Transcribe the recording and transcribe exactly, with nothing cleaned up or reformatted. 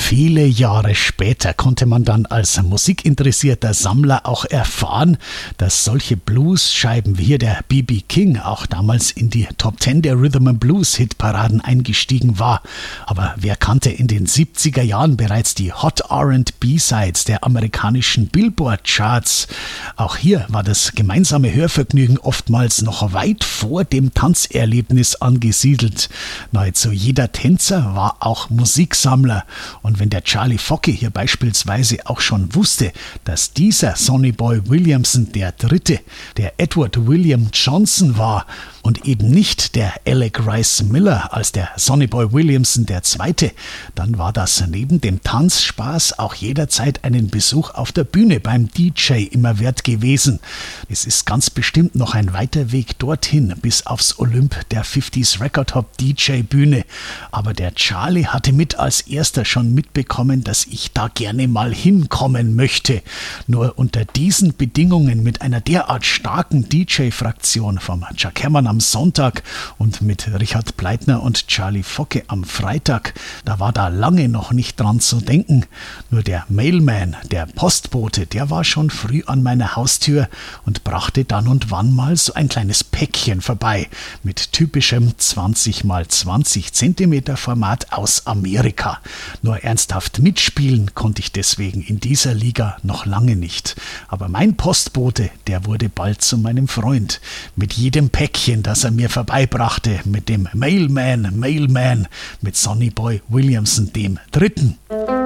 Viele Jahre später konnte man dann als musikinteressierter Sammler auch erfahren, dass solche Blues-Scheiben wie hier der B B King auch damals in die Top Ten der Rhythm and Blues Hitparaden eingestiegen war. Aber wer kannte in den siebziger Jahren bereits die Hot R and B-Sides der amerikanischen Billboard-Charts? Auch hier war das gemeinsame Hörvergnügen oftmals noch weit vor dem Tanzerlebnis angesiedelt. Nahezu jeder Tänzer war auch Musiksammler. Und wenn der Charlie Fockey hier beispielsweise auch schon wusste, dass dieser Sonny Boy Williamson der Dritte, der Edward William Johnson war und eben nicht der Alec Rice Miller als der Sonny Boy Williamson der Zweite, dann war das neben dem Tanzspaß auch jederzeit einen Besuch auf der Bühne beim D J immer wert gewesen. Es ist ganz bestimmt noch ein weiter Weg dorthin, bis aufs Olymp der fünfziger Record Hop D J Bühne. Aber der Charlie hatte mit als erster schon mitbekommen, dass ich da gerne mal hinkommen möchte. Nur unter diesen Bedingungen mit einer derart starken D J-Fraktion vom Jack Herrmann am Sonntag und mit Richard Pleitner und Charlie Fockey am Freitag, da war da lange noch nicht dran zu denken. Nur der Mailman, der Postbote, der war schon früh an meiner Haustür und brachte dann und wann mal so ein kleines Päckchen vorbei mit typischem zwanzig mal zwanzig Zentimeter Format aus Amerika. Nur ernsthaft mitspielen konnte ich deswegen in dieser Liga noch lange nicht. Aber mein Postbote, der wurde bald zu meinem Freund. Mit jedem Päckchen, das er mir vorbeibrachte, mit dem Mailman, Mailman, mit Sonny Boy Williamson dem Dritten.